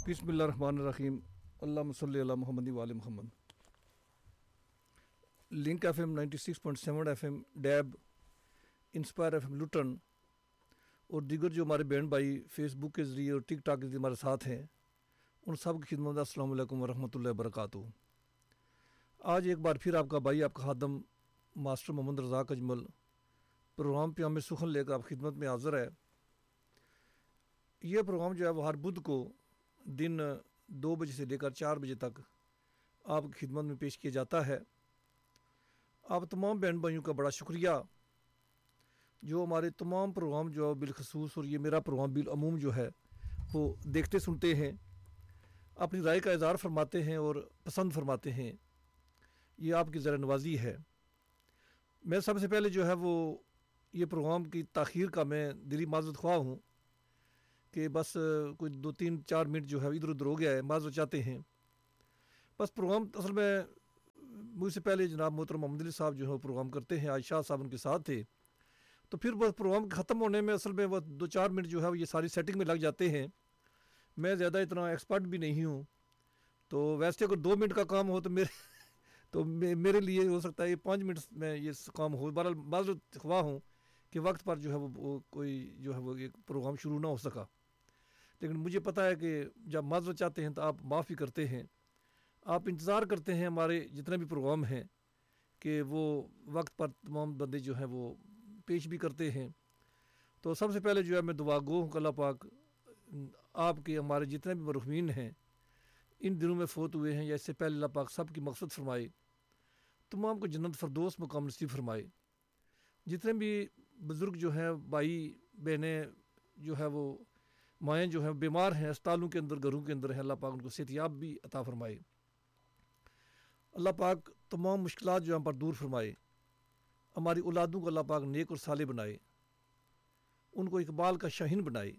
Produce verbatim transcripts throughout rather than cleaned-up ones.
بسم اللہ الرحمن الرحیم اللہم صلی علی محمد و آل محمد. Link F M ninety six point seven F M ڈیب، inspire F M Lytton اور دیگر جو ہمارے بہن بھائی فیس بک کے ذریعے اور ٹک ٹاک کے ذریعے ہمارے ساتھ ہیں، ان سب کی خدمت میں السلام علیکم ورحمۃ اللہ وبرکاتہ. آج ایک بار پھر آپ کا بھائی، آپ کا خادم ماسٹر محمد رزاق اجمل پروگرام پیام سخن لے کر آپ خدمت میں حاضر ہے. یہ پروگرام جو ہے وہ ہر بدھ کو دن دو بجے سے لے کر چار بجے تک آپ کی خدمت میں پیش کیا جاتا ہے. آپ تمام بہن بھائیوں کا بڑا شکریہ جو ہمارے تمام پروگرام جو ہے بالخصوص اور یہ میرا پروگرام بالعموم جو ہے وہ دیکھتے سنتے ہیں، اپنی رائے کا اظہار فرماتے ہیں اور پسند فرماتے ہیں. یہ آپ کی زر نوازی ہے. میں سب سے پہلے جو ہے وہ یہ پروگرام کی تاخیر کا میں دلی معذرت خواہ ہوں کہ بس کوئی دو تین چار منٹ جو ہے ادھر ادھر ہو گیا ہے، معذرت چاہتے ہیں. بس پروگرام اصل میں مجھ سے پہلے جناب محترم محمد علی صاحب جو ہے وہ پروگرام کرتے ہیں، آج شاہ صاحب ان کے ساتھ تھے، تو پھر بس پروگرام ختم ہونے میں اصل میں وہ دو چار منٹ جو ہے وہ یہ ساری سیٹنگ میں لگ جاتے ہیں. میں زیادہ اتنا ایکسپرٹ بھی نہیں ہوں، تو ویسے اگر دو منٹ کا کام ہو تو میرے تو میرے لیے ہو سکتا ہے یہ پانچ منٹ میں یہ کام ہو. بہرحال معذرت خواہ ہوں کہ وقت پر جو ہے وہ کوئی جو ہے وہ ایک پروگرام شروع نہ ہو سکا، لیکن مجھے پتہ ہے کہ جب معذرت چاہتے ہیں تو آپ معافی کرتے ہیں، آپ انتظار کرتے ہیں ہمارے جتنے بھی پروگرام ہیں کہ وہ وقت پر تمام بندے جو ہیں وہ پیش بھی کرتے ہیں. تو سب سے پہلے جو ہے میں دعا گو ہوں کہ اللہ پاک آپ کے ہمارے جتنے بھی مرحومین ہیں ان دنوں میں فوت ہوئے ہیں یا اس سے پہلے اللہ پاک سب کی مغفرت فرمائے، تمام کو جنت فردوس مقام نصیب فرمائے. جتنے بھی بزرگ جو ہیں، بھائی بہنیں جو ہے وہ مائیں جو ہیں بیمار ہیں، اسپتالوں کے اندر گھروں کے اندر ہیں، اللہ پاک ان کو صحت یاب بھی عطا فرمائے. اللہ پاک تمام مشکلات جو ہم پر دور فرمائے. ہماری اولادوں کو اللہ پاک نیک اور صالح بنائے، ان کو اقبال کا شاہین بنائے،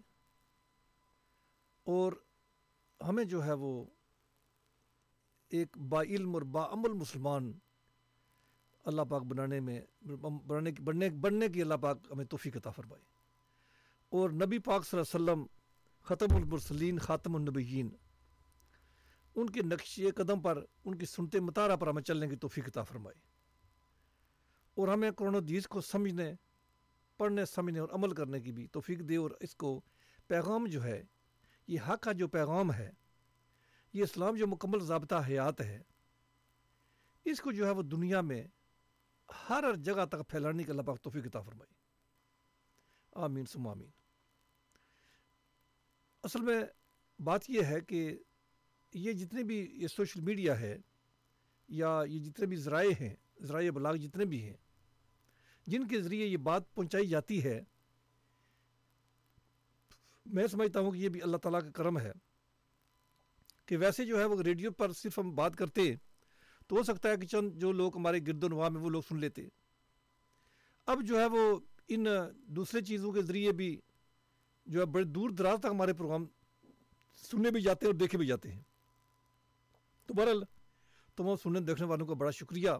اور ہمیں جو ہے وہ ایک با علم اور با عمل مسلمان اللہ پاک بنانے میں بننے بننے بننے کی اللہ پاک ہمیں توفیق عطا فرمائے. اور نبی پاک صلی اللہ علیہ وسلم ختم المرسلین خاتم النبیین، ان کے نقش قدم پر، ان کی سنت مطالعہ پر ہمیں چلنے کی توفیق عطا فرمائے، اور ہمیں قرآن و حدیث کو سمجھنے، پڑھنے، سمجھنے اور عمل کرنے کی بھی توفیق دے. اور اس کو پیغام جو ہے، یہ حق کا جو پیغام ہے، یہ اسلام جو مکمل ضابطہ حیات ہے، اس کو جو ہے وہ دنیا میں ہر ہر جگہ تک پھیلانے کا اللہ پاک توفیق عطا فرمائے. آمین ثم آمین. اصل میں بات یہ ہے کہ یہ جتنے بھی یہ سوشل میڈیا ہے یا یہ جتنے بھی ذرائع ہیں، ذرائع ابلاغ جتنے بھی ہیں جن کے ذریعے یہ بات پہنچائی جاتی ہے، میں سمجھتا ہوں کہ یہ بھی اللہ تعالیٰ کا کرم ہے کہ ویسے جو ہے وہ ریڈیو پر صرف ہم بات کرتے تو ہو سکتا ہے کہ چند جو لوگ ہمارے گرد و نواح میں وہ لوگ سن لیتے. اب جو ہے وہ ان دوسرے چیزوں کے ذریعے بھی جو ہے بڑے دور دراز تک ہمارے پروگرام سننے بھی جاتے ہیں اور دیکھے بھی جاتے ہیں. تو بہرحال تمام سننے دیکھنے والوں کا بڑا شکریہ.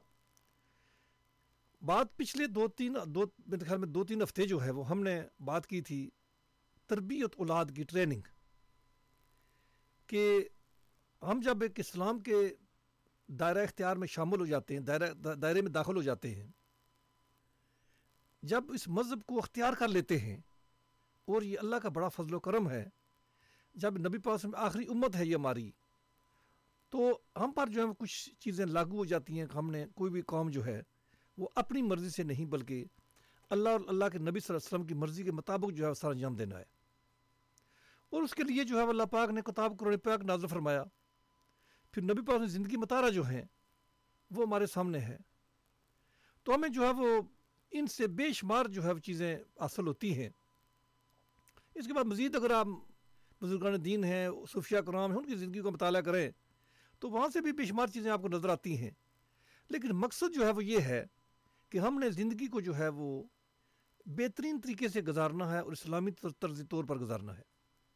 بات پچھلے دو تین دو میرے خیال میں دو تین ہفتے جو ہے وہ ہم نے بات کی تھی تربیت اولاد کی ٹریننگ، کہ ہم جب ایک اسلام کے دائرہ اختیار میں شامل ہو جاتے ہیں، دائرہ دائرے میں داخل ہو جاتے ہیں، جب اس مذہب کو اختیار کر لیتے ہیں، اور یہ اللہ کا بڑا فضل و کرم ہے، جب نبی پاک میں آخری امت ہے یہ ہماری، تو ہم پر جو ہے کچھ چیزیں لاگو ہو جاتی ہیں کہ ہم نے کوئی بھی کام جو ہے وہ اپنی مرضی سے نہیں بلکہ اللہ اور اللہ کے نبی صلی اللہ علیہ وسلم کی مرضی کے مطابق جو ہے سر انجام دینا ہے. اور اس کے لیے جو ہے اللہ پاک نے کتاب قرآن پاک نازل فرمایا، پھر نبی پاک نے زندگی مطالعہ جو ہیں وہ ہمارے سامنے ہے. تو ہمیں جو ہے وہ ان سے بے شمار جو ہے وہ چیزیں حاصل ہوتی ہیں. اس کے بعد مزید اگر آپ بزرگان دین ہیں، صوفیاء کرام ہیں، ان کی زندگی کا مطالعہ کریں تو وہاں سے بھی بے شمار چیزیں آپ کو نظر آتی ہیں. لیکن مقصد جو ہے وہ یہ ہے کہ ہم نے زندگی کو جو ہے وہ بہترین طریقے سے گزارنا ہے اور اسلامی طرز طور پر گزارنا ہے.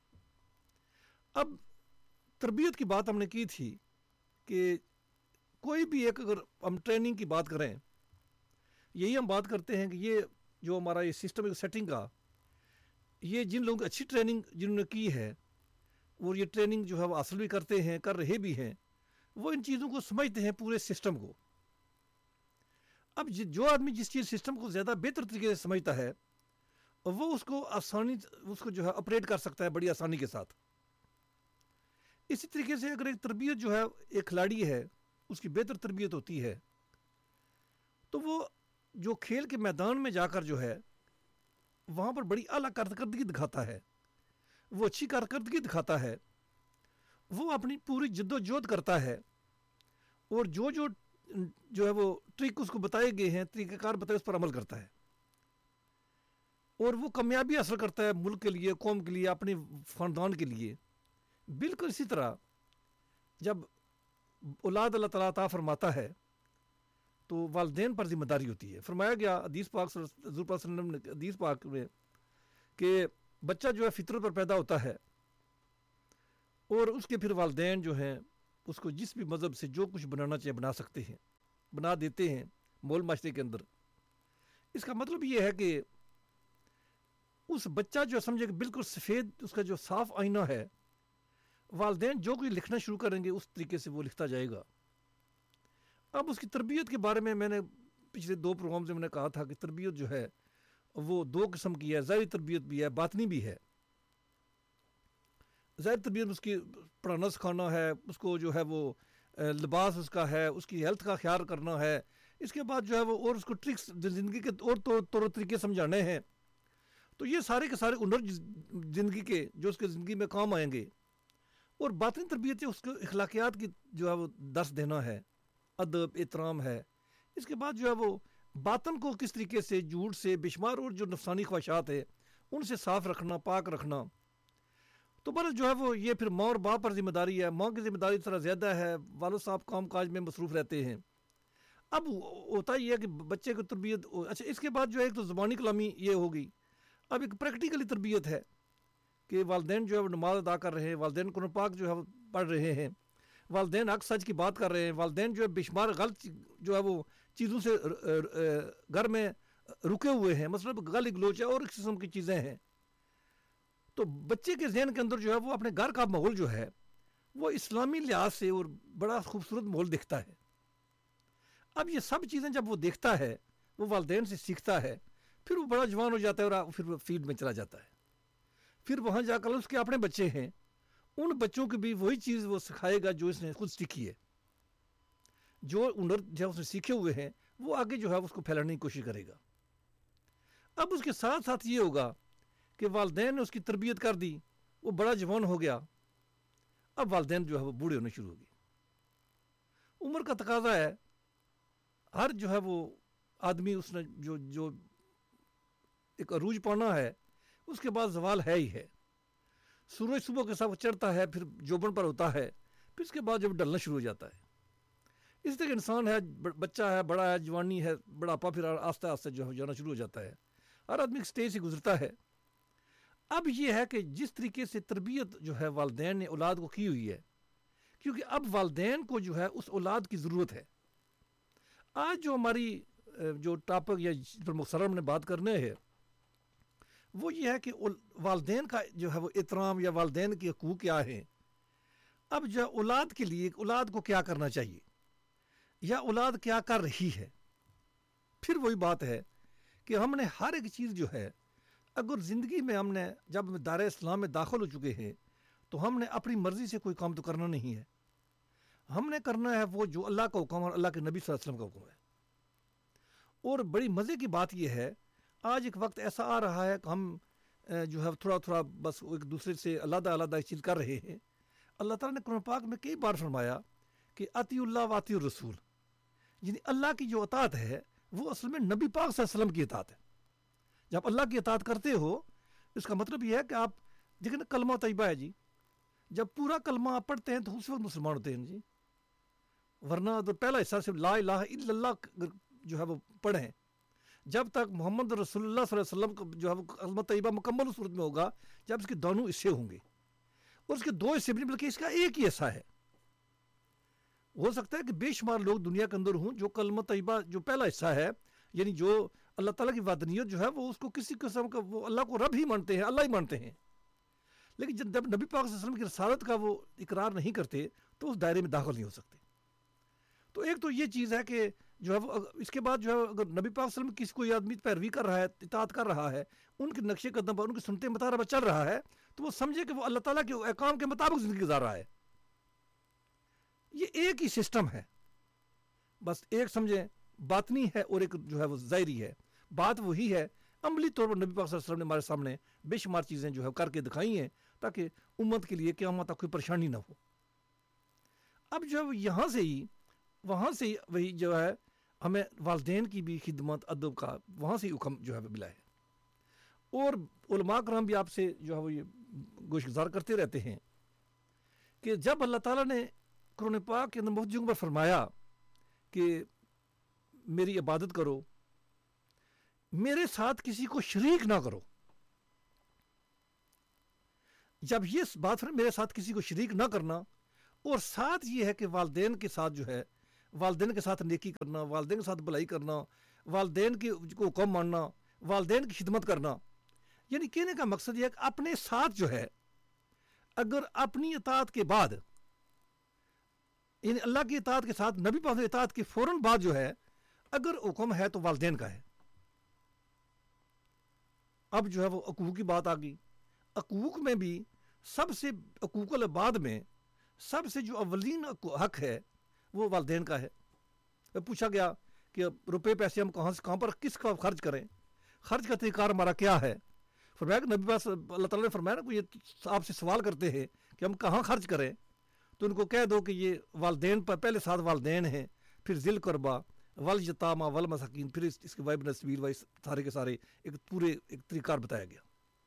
اب تربیت کی بات ہم نے کی تھی کہ کوئی بھی ایک اگر ہم ٹریننگ کی بات کریں، یہی ہم بات کرتے ہیں کہ یہ جو ہمارا یہ سسٹم سیٹنگ کا، یہ جن لوگوں کی اچھی ٹریننگ جنہوں نے کی ہے وہ یہ ٹریننگ جو ہے وہ حاصل بھی کرتے ہیں، کر رہے بھی ہیں، وہ ان چیزوں کو سمجھتے ہیں، پورے سسٹم کو. اب جو آدمی جس چیز سسٹم کو زیادہ بہتر طریقے سے سمجھتا ہے وہ اس کو آسانی اس کو جو ہے آپریٹ کر سکتا ہے بڑی آسانی کے ساتھ. اسی طریقے سے اگر ایک تربیت جو ہے ایک کھلاڑی ہے اس کی بہتر تربیت ہوتی ہے تو وہ جو کھیل کے میدان میں جا کر جو ہے وہاں پر بڑی اعلیٰ کارکردگی دکھاتا ہے، وہ اچھی کارکردگی دکھاتا ہے، وہ اپنی پوری جد و جہد کرتا ہے، اور جو جو جو ہے وہ ٹرک اس کو بتائے گئے ہیں، طریقہ کار بتائے، اس پر عمل کرتا ہے، اور وہ کامیابی حاصل کرتا ہے ملک کے لیے، قوم کے لیے، اپنے خاندان کے لیے. بالکل اسی طرح جب اولاد اللہ تعالیٰ عطا فرماتا ہے تو والدین پر ذمہ داری ہوتی ہے. فرمایا گیا حدیث پاک حضور پاک صلی اللہ علیہ وسلم نے حدیث پاک میں کہ بچہ جو ہے فطرت پر پیدا ہوتا ہے اور اس کے پھر والدین جو ہیں اس کو جس بھی مذہب سے جو کچھ بنانا چاہے بنا سکتے ہیں، بنا دیتے ہیں مول معاشرے کے اندر. اس کا مطلب یہ ہے کہ اس بچہ جو سمجھے کہ بالکل سفید اس کا جو صاف آئینہ ہے، والدین جو کوئی لکھنا شروع کریں گے اس طریقے سے وہ لکھتا جائے گا. اب اس کی تربیت کے بارے میں میں نے پچھلے دو پروگرام سے میں نے کہا تھا کہ تربیت جو ہے وہ دو قسم کی ہے، ظاہری تربیت بھی ہے، باطنی بھی ہے. ظاہر تربیت اس کی پڑھانا سکھانا ہے، اس کو جو ہے وہ لباس اس کا ہے، اس کی ہیلتھ کا خیال کرنا ہے، اس کے بعد جو ہے وہ اور اس کو ٹرکس زندگی کے اور طور طریقے سمجھانے ہیں. تو یہ سارے کے سارے ہنر زندگی کے جو اس کے زندگی میں کام آئیں گے. اور باطنی تربیت اس کو اخلاقیات کی جو ہے وہ درس دینا ہے، ادب، احترام ہے. اس کے بعد جو ہے وہ باطن کو کس طریقے سے جھوٹ سے، بے شمار اور جو نفسانی خواہشات ہے ان سے صاف رکھنا، پاک رکھنا. تو بس جو ہے وہ یہ پھر ماں اور باپ پر ذمہ داری ہے. ماں کی ذمہ داری ذرا زیادہ ہے، والد صاحب کام کاج میں مصروف رہتے ہیں. اب ہوتا یہ ہے کہ بچے کو تربیت. اچھا، اس کے بعد جو ہے ایک تو زبانی کلامی یہ ہوگی. اب ایک پریکٹیکلی تربیت ہے کہ والدین جو ہے وہ نماز ادا کر رہے ہیں، والدین قرآن پاک جو ہے وہ پڑھ رہے ہیں، والدین حق سچ کی بات کر رہے ہیں، والدین جو ہے بے شمار غلط جو ہے وہ چیزوں سے گھر میں رکے ہوئے ہیں، مثلا گالی گلوچ اور اس قسم کی چیزیں ہیں. تو بچے کے ذہن کے اندر جو ہے وہ اپنے گھر کا ماحول جو ہے وہ اسلامی لحاظ سے اور بڑا خوبصورت ماحول دکھتا ہے. اب یہ سب چیزیں جب وہ دیکھتا ہے، وہ والدین سے سیکھتا ہے، پھر وہ بڑا جوان ہو جاتا ہے اور پھر وہ فیلڈ میں چلا جاتا ہے. پھر وہاں جا کر اس کے اپنے بچے ہیں، ان بچوں کو بھی وہی چیز وہ سکھائے گا جو اس نے خود سیکھی ہے. جو ہنر جو اس نے سیکھے ہوئے ہیں وہ آگے جو ہے اس کو پھیلانے کی کوشش کرے گا. اب اس کے ساتھ ساتھ یہ ہوگا کہ والدین نے اس کی تربیت کر دی، وہ بڑا جوان ہو گیا. اب والدین جو ہے وہ بوڑھے ہونے شروع ہو گئے. عمر کا تقاضا ہے، ہر جو ہے وہ آدمی اس نے جو جو ایک عروج پانا ہے اس کے بعد زوال ہے ہی ہے. سورج صبح کے ساتھ چڑھتا ہے، پھر جوبن پر ہوتا ہے، پھر اس کے بعد جب ڈلنا شروع ہو جاتا ہے. اس طرح انسان ہے، بچہ ہے، بڑا ہے، جوانی ہے، بڑھاپا، پھر آہستہ آہستہ جو ہے جانا شروع ہو جاتا ہے. ہر آدمی ایک سٹیج سے گزرتا ہے. اب یہ ہے کہ جس طریقے سے تربیت جو ہے والدین نے اولاد کو کی ہوئی ہے، کیونکہ اب والدین کو جو ہے اس اولاد کی ضرورت ہے. آج جو ہماری جو ٹاپک یا مختصراً نے بات کرنے ہے وہ یہ ہے کہ والدین کا جو ہے وہ احترام یا والدین کے حقوق کیا ہیں. اب جو اولاد کے لیے اولاد کو کیا کرنا چاہیے یا اولاد کیا کر رہی ہے. پھر وہی بات ہے کہ ہم نے ہر ایک چیز جو ہے، اگر زندگی میں ہم نے جب دار اسلام میں داخل ہو چکے ہیں تو ہم نے اپنی مرضی سے کوئی کام تو کرنا نہیں ہے. ہم نے کرنا ہے وہ جو اللہ کا حکم اور اللہ کے نبی صلی اللہ علیہ وسلم کا حکم ہے. اور بڑی مزے کی بات یہ ہے، آج ایک وقت ایسا آ رہا ہے کہ ہم جو ہے تھوڑا تھوڑا بس ایک دوسرے سے علیحدہ علیحدہ چیز کر رہے ہیں. اللہ تعالیٰ نے قرآن پاک میں کئی بار فرمایا کہ اطیع اللہ و اطیع الرسول، یعنی اللہ کی جو اطاعت ہے وہ اصل میں نبی پاک صلی اللہ علیہ وسلم کی اطاعت ہے. جب اللہ کی اطاعت کرتے ہو اس کا مطلب یہ ہے کہ آپ دیکھیں نا، کلمہ طیبہ ہے جی، جب پورا کلمہ آپ پڑھتے ہیں تو اس وقت مسلمان ہوتے ہیں جی. ورنہ تو پہلا حصہ صرف لا الہ الا اللہ جو ہے وہ پڑھیں. جب تک محمد رسول اللہ صلی اللہ علیہ وسلم کا جو ہے وہ کلمہ طیبہ مکمل صورت میں ہوگا جب اس کے دونوں حصے ہوں گے، اور اس کے دو حصے بھی بلکہ اس کا ایک ہی حصہ ہے. ہو سکتا ہے کہ بے شمار لوگ دنیا کے اندر ہوں جو کلمہ طیبہ جو پہلا حصہ ہے، یعنی جو اللہ تعالیٰ کی وحدانیت جو ہے وہ اس کو کسی قسم کا وہ اللہ کو رب ہی مانتے ہیں، اللہ ہی مانتے ہیں، لیکن جب نبی پاک صلی اللہ علیہ وسلم کی رسالت کا وہ اقرار نہیں کرتے تو اس دائرے میں داخل نہیں ہو سکتے. تو ایک تو یہ چیز ہے کہ جو ہے وہ اس کے بعد جو ہے اگر نبی پاک صلی اللہ علیہ وسلم کسی کوئی آدمی پیروی کر رہا ہے، اطاعت کر رہا ہے، ان کے نقش قدم پر ان کی سنت مطالعہ پر چل رہا ہے، تو وہ سمجھے کہ وہ اللہ تعالیٰ کے احکام کے مطابق زندگی گزار رہا ہے. یہ ایک ہی سسٹم ہے، بس ایک سمجھیں باطنی ہے اور ایک جو ہے وہ ظاہری ہے. بات وہی ہے. عملی طور پر نبی پاک صلی اللہ علیہ وسلم نے ہمارے سامنے بے شمار چیزیں جو ہے کر کے دکھائی ہیں تاکہ امت کے لیے قیامت تک کوئی پریشانی نہ ہو. اب جو ہے وہ یہاں سے ہی وہاں سے ہی وہی جو ہے ہمیں والدین کی بھی خدمت ادب کا وہاں سے ہی حکم جو ہے ملا ہے. اور علماء کرام بھی آپ سے جو ہے وہ یہ گوش گزار کرتے رہتے ہیں کہ جب اللہ تعالیٰ نے قرآن پاک کے اندر مختلف جگہوں پر فرمایا کہ میری عبادت کرو، میرے ساتھ کسی کو شریک نہ کرو، جب یہ بات فرمائی میرے ساتھ کسی کو شریک نہ کرنا، اور ساتھ یہ ہے کہ والدین کے ساتھ جو ہے والدین کے ساتھ نیکی کرنا، والدین کے ساتھ بھلائی کرنا، والدین کی کو حکم ماننا، والدین کی خدمت کرنا، یعنی کہنے کا مقصد یہ ہے کہ اپنے ساتھ جو ہے اگر اپنی اطاعت کے بعد یعنی اللہ کی اطاعت کے ساتھ نبی پاک کی اطاعت کے فوراً بعد جو ہے اگر حکم ہے تو والدین کا ہے. اب جو ہے وہ حقوق کی بات آ گئی. حقوق میں بھی سب سے حقوق العباد میں سب سے جو اولین حق ہے وہ والدین کا ہے. پوچھا گیا کہ روپے پیسے ہم کہاں سے کہاں پر کس کا خرچ کریں، خرچ کا طریقہ ہمارا کیا ہے؟ فرمایا کہ نبی پاک اللہ تعالیٰ نے فرمایا نا کوئی آپ سے سوال کرتے ہیں کہ ہم کہاں خرچ کریں، تو ان کو کہہ دو کہ یہ والدین پر پہلے ساتھ والدین ہیں، پھر ذی القربیٰ والیتامیٰ والمساکین، پھر اس, اس کے وابن السبیل و سارے کے سارے ایک پورے ایک طریقہ بتایا گیا.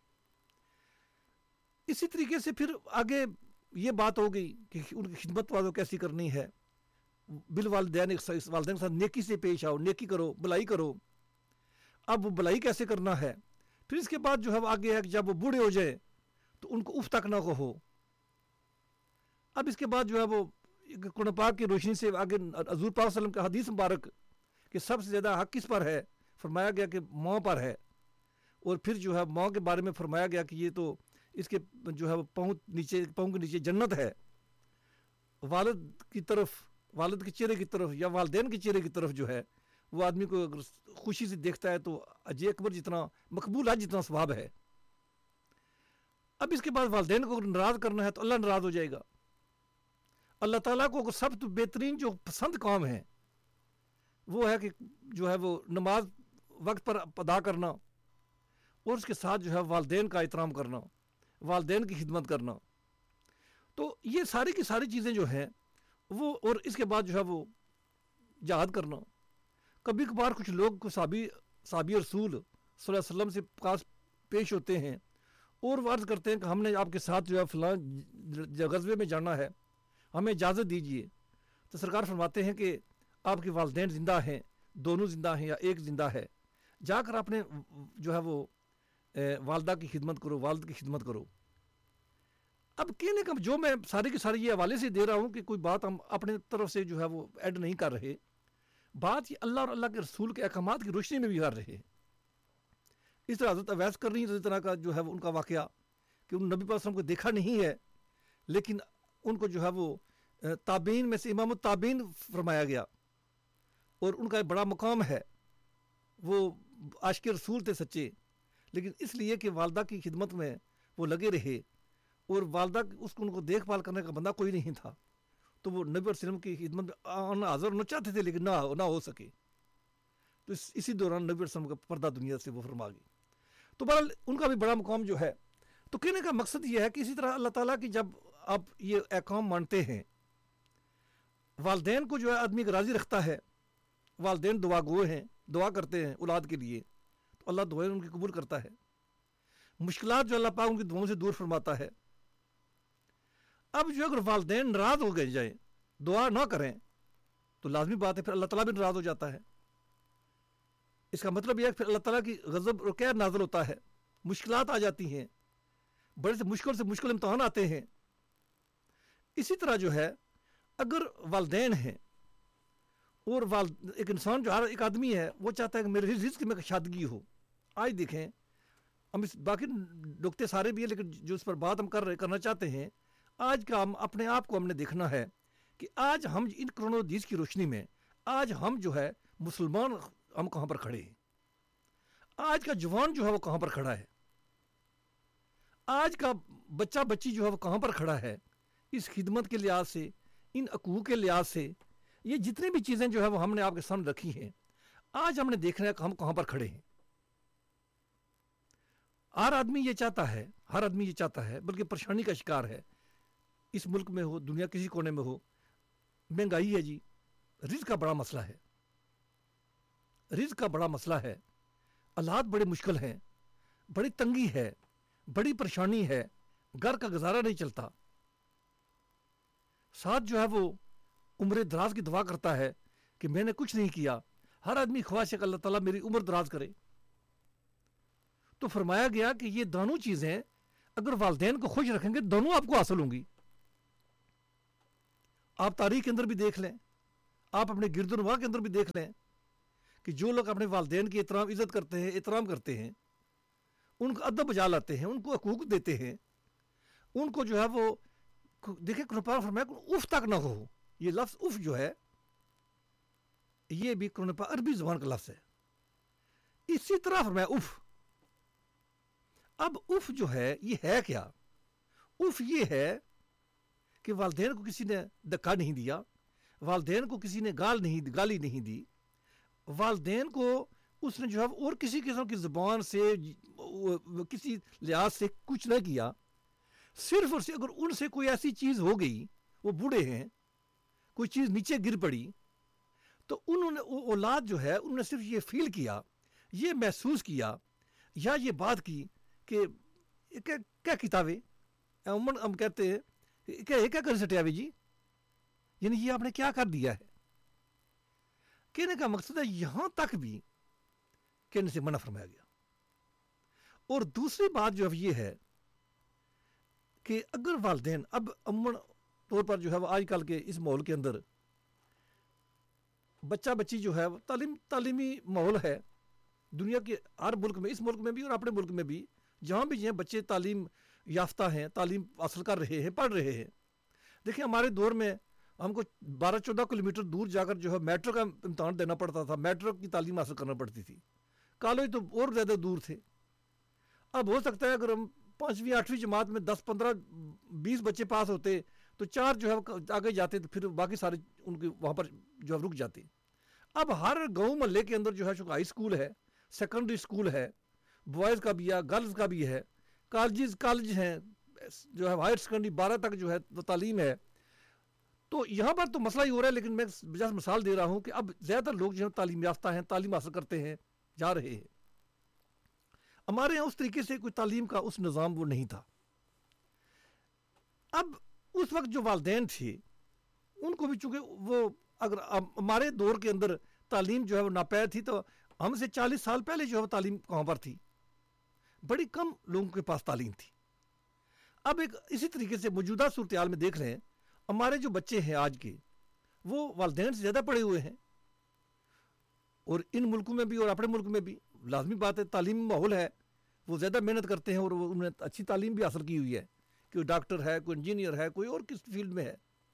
اسی طریقے سے پھر آگے یہ بات ہو گئی کہ ان کی خدمت والوں کیسی کرنی ہے. بالوالدین والدین کے ساتھ نیکی سے پیش آؤ، نیکی کرو، بلائی کرو. اب وہ بلائی کیسے کرنا ہے؟ پھر اس کے بعد جو ہے وہ آگے ہے کہ جب وہ بوڑھے ہو جائے تو ان کو اف تک نہ ہو. اب اس کے بعد جو ہے وہ قرآن پاک کی روشنی سے آگے حضور پاک صلی اللہ علیہ وسلم کا حدیث مبارک کہ سب سے زیادہ حق کس پر ہے؟ فرمایا گیا کہ ماں پر ہے. اور پھر جو ہے ماں کے بارے میں فرمایا گیا کہ یہ تو اس کے جو ہے وہ پاؤں نیچے پاؤں کے نیچے جنت ہے. والد کی طرف والد کے چہرے کی طرف یا والدین کے چہرے کی طرف جو ہے وہ آدمی کو اگر خوشی سے دیکھتا ہے تو اجے اکبر جتنا مقبول ہے جتنا ثواب ہے. اب اس کے بعد والدین کو اگر ناراض کرنا ہے تو اللہ ناراض ہو جائے گا. اللہ تعالیٰ کو سب تو بہترین جو پسند کام ہے وہ ہے کہ جو ہے وہ نماز وقت پر ادا کرنا اور اس کے ساتھ جو ہے والدین کا احترام کرنا، والدین کی خدمت کرنا. تو یہ ساری کی ساری چیزیں جو ہیں وہ، اور اس کے بعد جو ہے وہ جہاد کرنا. کبھی کبھار کچھ لوگ کو صحابی صحابی رسول صلی اللہ علیہ وسلم سے پاس پیش ہوتے ہیں اور وہ عرض کرتے ہیں کہ ہم نے آپ کے ساتھ جو ہے فلاں غزوے میں جانا ہے، ہمیں اجازت دیجیے. تو سرکار فرماتے ہیں کہ آپ کے والدین زندہ ہیں، دونوں زندہ ہیں یا ایک زندہ ہے، جا کر اپنے جو ہے وہ والدہ کی خدمت کرو، والد کی خدمت کرو. اب کہنے کا جو میں سارے کے سارے یہ حوالے سے دے رہا ہوں کہ کوئی بات ہم اپنے طرف سے جو ہے وہ ایڈ نہیں کر رہے، بات یہ اللہ اور اللہ کے رسول کے احکامات کی روشنی میں بھی کر رہے. اس طرح حضرت اویس کر رہی ہیں، اس طرح کا جو ہے وہ ان کا واقعہ کہ ان نبی پاک صلی اللہ علیہ وسلم کو دیکھا نہیں ہے، لیکن ان کو جو ہے وہ تابعین میں سے امام التابعین فرمایا گیا اور ان کا ایک بڑا مقام ہے. وہ عاشق رسول تھے سچے، لیکن اس لیے کہ والدہ کی خدمت میں وہ لگے رہے اور والدہ اس کو ان کو دیکھ بھال کرنے کا بندہ کوئی نہیں تھا، تو وہ نبی علیہ وسلم کی خدمت میں آنا حاضر ہونا چاہتے تھے لیکن نہ نہ ہو سکے. تو اس اسی دوران نبی علیہ وسلم کا پردہ دنیا سے وہ فرما گئی. تو بہرحال ان کا بھی بڑا مقام جو ہے. تو کہنے کا مقصد یہ ہے کہ اسی طرح اللہ تعالیٰ کی جب آپ یہ احکام مانتے ہیں، والدین کو جو ہے آدمی راضی رکھتا ہے، والدین دعا گو ہیں، دعا کرتے ہیں اولاد کے لیے، تو اللہ دعائیں ان کی قبول کرتا ہے. مشکلات جو اللہ پاک ان کی دعاؤں سے دور فرماتا ہے. اب جو اگر والدین ناراض ہو گئے جائیں، دعا نہ کریں، تو لازمی بات ہے پھر اللہ تعالیٰ بھی ناراض ہو جاتا ہے. اس کا مطلب یہ ہے کہ پھر اللہ تعالیٰ کی غضب اور قہر نازل ہوتا ہے، مشکلات آ جاتی ہیں، بڑے سے مشکل سے مشکل امتحان آتے ہیں. اسی طرح جو ہے اگر والدین ہیں اور والد ایک انسان جو ہر ایک آدمی ہے وہ چاہتا ہے کہ میرے رزق میں شادگی ہو. آج دیکھیں ہم اس باقی نکتے سارے بھی ہیں، لیکن جو اس پر بات ہم کر رہے کرنا چاہتے ہیں، آج کا ہم اپنے آپ کو ہم نے دیکھنا ہے کہ آج ہم ان قرآن و حدیث کی روشنی میں آج ہم جو ہے مسلمان ہم کہاں پر کھڑے ہیں، آج کا جوان جو ہے وہ کہاں پر کھڑا ہے، آج کا بچہ بچی جو ہے وہ کہاں پر کھڑا ہے، اس خدمت کے لحاظ سے، ان حقوق کے لحاظ سے، یہ جتنی بھی چیزیں جو ہے وہ ہم نے آپ کے سامنے رکھی ہیں، آج ہم نے دیکھنا ہے کہ ہم کہاں پر کھڑے ہیں۔ ہر آدمی یہ چاہتا ہے ہر آدمی یہ چاہتا ہے بلکہ پریشانی کا شکار ہے، اس ملک میں ہو، دنیا کسی کونے میں ہو، مہنگائی ہے جی، رزق کا بڑا مسئلہ ہے، رزق کا بڑا مسئلہ ہے، حالات بڑے مشکل ہیں، بڑی تنگی ہے، بڑی پریشانی ہے، گھر کا گزارا نہیں چلتا، ساتھ جو ہے وہ عمر دراز کی دعا کرتا ہے کہ میں نے کچھ نہیں کیا، ہر آدمی خواہش ہے کہ اللہ تعالیٰ میری عمر دراز کرے۔ تو فرمایا گیا کہ یہ دونوں چیزیں اگر والدین کو خوش رکھیں گے دونوں آپ کو حاصل ہوں گی۔ آپ تاریخ کے اندر بھی دیکھ لیں، آپ اپنے گرد و نواح کے اندر بھی دیکھ لیں کہ جو لوگ اپنے والدین کی احترام عزت کرتے ہیں، احترام کرتے ہیں، ان کو ادب بجا لاتے ہیں، ان کو حقوق دیتے ہیں، ان کو جو ہے وہ دیکھیں قرآن پاک فرمایا کہ اف تک نہ ہو، یہ لفظ اف جو ہے یہ بھی قرآن پاک عربی زبان کا لفظ ہے، اسی طرح فرمایا اف۔ اب اف جو ہے یہ ہے کیا؟ اف یہ ہے کہ والدین کو کسی نے دھکا نہیں دیا، والدین کو کسی نے گال نہیں گالی نہیں دی، والدین کو اس نے جو ہے اور کسی قسم کی زبان سے کسی لحاظ سے کچھ نہ کیا، صرف اور صرف اگر ان سے کوئی ایسی چیز ہو گئی، وہ بوڑھے ہیں، کوئی چیز نیچے گر پڑی، تو انہوں نے وہ اولاد جو ہے انہوں نے صرف یہ فیل کیا، یہ محسوس کیا یا یہ بات کی کہ کیا کتابیں عموماً ہم کہتے ہیں کہ یہ کیا کر سٹیا بھی جی، یعنی یہ آپ نے کیا کر دیا ہے۔ کہنے کا مقصد ہے یہاں تک بھی کہنے سے منع فرمایا گیا۔ اور دوسری بات جو ہے یہ ہے کہ اگر والدین اب عموماً طور پر جو ہے وہ آج کل کے اس ماحول کے اندر بچہ بچی جو ہے وہ تعلیم تعلیمی ماحول ہے دنیا کے ہر ملک میں، اس ملک میں بھی اور اپنے ملک میں بھی، جہاں بھی ہیں بچے تعلیم یافتہ ہیں، تعلیم حاصل کر رہے ہیں، پڑھ رہے ہیں۔ دیکھیں ہمارے دور میں ہم کو بارہ چودہ کلومیٹر دور جا کر جو ہے میٹرک کا امتحان دینا پڑتا تھا، میٹرک کی تعلیم حاصل کرنا پڑتی تھی، کالج تو اور زیادہ دور تھے۔ اب ہو سکتا ہے اگر ہم پانچویں آٹھویں جماعت میں دس پندرہ بیس بچے پاس ہوتے تو چار جو ہے آگے جاتے تو پھر باقی سارے ان کے وہاں پر جو ہے رک جاتے۔ اب ہر گاؤں محلے کے اندر جو ہے ہائی اسکول ہے، سیکنڈری اسکول ہے، بوائز کا بھی ہے، گرلز کا بھی ہے، کالجز کالج ہیں جو ہے ہائر سیکنڈری بارہ تک جو ہے وہ تعلیم ہے۔ تو یہاں پر تو مسئلہ ہی ہو رہا ہے، لیکن میں جیسے مثال دے رہا ہوں کہ اب زیادہ لوگ جو ہے تعلیم یافتہ ہیں، تعلیم حاصل کرتے ہیں، جا رہے ہیں۔ ہمارے یہاں اس طریقے سے کوئی تعلیم کا اس نظام وہ نہیں تھا۔ اب اس وقت جو والدین تھے ان کو بھی چونکہ وہ اگر ہمارے دور کے اندر تعلیم جو ہے وہ ناپید تھی، تو ہم سے چالیس سال پہلے جو ہے وہ تعلیم کہاں پر تھی، بڑی کم لوگوں کے پاس تعلیم تھی۔ اب ایک اسی طریقے سے موجودہ صورتحال میں دیکھ رہے ہیں، ہمارے جو بچے ہیں آج کے وہ والدین سے زیادہ پڑھے ہوئے ہیں، اور ان ملکوں میں بھی اور اپنے ملک میں بھی لازمی بات ہے تعلیمی ماحول ہے، وہ زیادہ محنت کرتے ہیں اور وہ انہوں نے اچھی تعلیم بھی حاصل کی ہوئی ہے، کوئی ڈاکٹر ہے، کوئی انجینئر ہے، کوئی اور کس فیلڈ میں ہے۔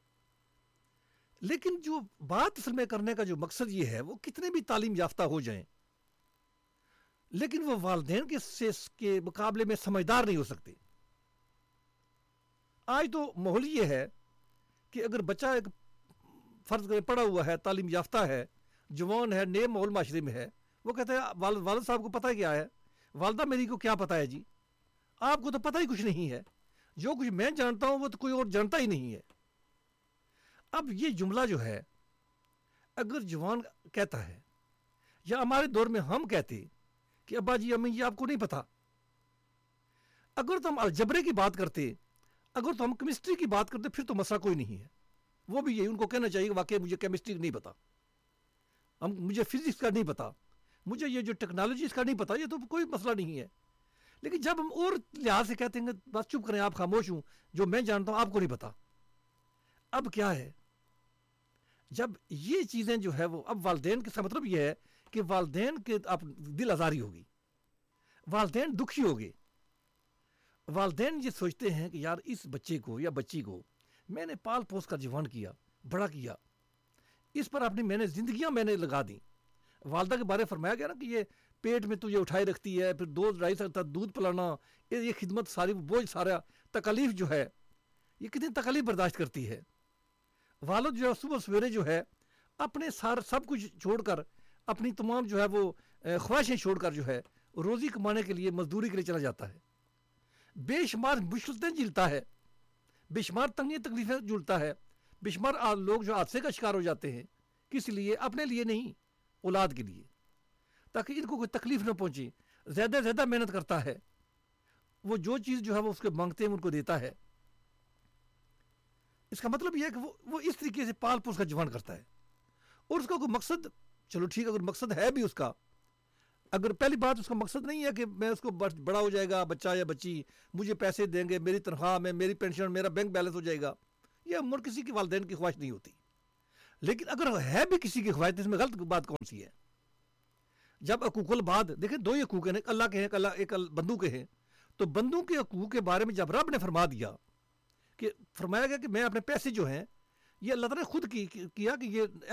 لیکن جو بات اصل میں کرنے کا جو مقصد یہ ہے وہ کتنے بھی تعلیم یافتہ ہو جائیں لیکن وہ والدین کے سے کے مقابلے میں سمجھدار نہیں ہو سکتے۔ آج تو ماحول یہ ہے کہ اگر بچہ ایک فرض کرے پڑھا ہوا ہے، تعلیم یافتہ ہے، جوان ہے، نئے ماحول معاشرے میں ہے، وہ کہتا ہے والد والد صاحب کو پتہ کیا ہے، والدہ میری کو کیا پتہ ہے جی، آپ کو تو پتہ ہی کچھ نہیں ہے، جو کچھ میں جانتا ہوں وہ تو کوئی اور جانتا ہی نہیں ہے۔ اب یہ جملہ جو ہے اگر جوان کہتا ہے یا ہمارے دور میں ہم کہتے کہ ابا جی امی جی آپ کو نہیں پتا، اگر تو ہم الجبرے کی بات کرتے، اگر تو ہم کیمسٹری کی بات کرتے پھر تو مسئلہ کوئی نہیں ہے، وہ بھی یہی ان کو کہنا چاہیے واقعی مجھے کیمسٹری نہیں پتا، ہم مجھے فزکس کا نہیں پتا، مجھے یہ جو ٹیکنالوجیز کا نہیں پتا، یہ تو کوئی مسئلہ نہیں ہے۔ لیکن جب ہم اور لحاظ سے کہتے ہیں بس چپ کریں آپ خاموش ہوں، جو میں جانتا ہوں آپ کو نہیں پتا، اب کیا ہے؟ جب یہ چیزیں جو ہے وہ اب والدین کا مطلب یہ ہے کہ والدین کے اب دل آزاری ہوگی۔ والدین دکھی ہو گئے. والدین یہ سوچتے ہیں کہ یار اس بچے کو یا بچی کو میں نے پال پوس کر جوان کیا, بڑا کیا, اس پر اپنی میں نے زندگیاں میں نے لگا دیں. والدہ کے بارے فرمایا گیا نا کہ یہ پیٹ میں تجھے اٹھائے رکھتی ہے, پھر دو ڈھائی سال تک دودھ پلانا, یہ خدمت ساری بوجھ سارا تکالیف جو ہے یہ کتنی تکالیف برداشت کرتی ہے. والد جو ہے صبح سویرے جو ہے اپنے سار سب کچھ چھوڑ کر, اپنی تمام جو ہے وہ خواہشیں چھوڑ کر جو ہے روزی کمانے کے لیے, مزدوری کے لیے چلا جاتا ہے. بے شمار مشکلیں جھیلتا ہے, بے شمار تنگی تکلیفیں جھیلتا ہے, بے شمار لوگ جو حادثے کا شکار ہو جاتے ہیں. کس لیے؟ اپنے لیے نہیں, اولاد کے لیے, تاکہ ان کو کوئی تکلیف نہ پہنچے. زیادہ زیادہ محنت کرتا ہے, وہ جو چیز جو ہے وہ اس کے مانگتے ہیں ان کو دیتا ہے. اس کا مطلب یہ ہے کہ وہ, وہ اس طریقے سے پال پوس کا جوان کرتا ہے. اور اس کا کوئی مقصد, چلو ٹھیک, اگر مقصد ہے بھی اس کا, اگر پہلی بات اس کا مقصد نہیں ہے کہ میں اس کو بڑا ہو جائے گا بچہ یا بچی, مجھے پیسے دیں گے, میری تنخواہ میں میری پینشن, میرا بینک بیلنس ہو جائے گا, یہ عمر کسی کے والدین کی خواہش نہیں ہوتی. لیکن اگر ہے بھی کسی کی خواہش, اس میں غلط بات کون سی ہے؟ جب حقوق العباد, دیکھیں دو ہی حقوق ہیں, ایک اللہ کے ہیں, اللہ ایک بندوں کے ہیں. تو بندوں کے حقوق کے بارے میں جب رب نے فرما دیا, کہ فرمایا گیا کہ میں اپنے پیسے جو ہیں یہ اللہ تعالیٰ نے خود کی کیا کہ یہ